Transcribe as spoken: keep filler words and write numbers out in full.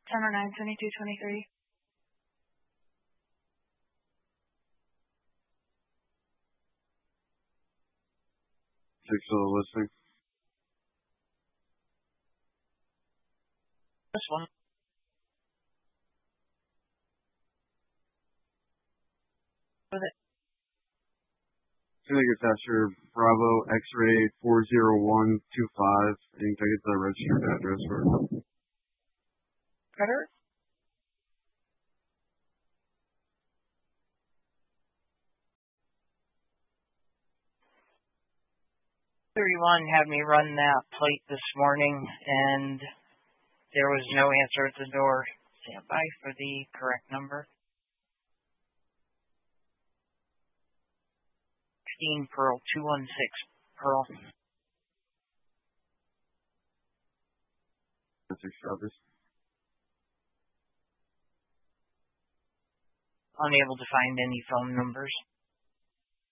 ten oh nine, twenty-two twenty-three. Six of the listing. This one. With it. I think it's after Bravo X-ray four zero one two five. I think it's the registered address for it. Cutter? thirty-one had me run that plate this morning, and there was no answer at the door. Stand by for the correct number. sixteen Pearl, two one six Pearl. That's your Unable to find any phone numbers.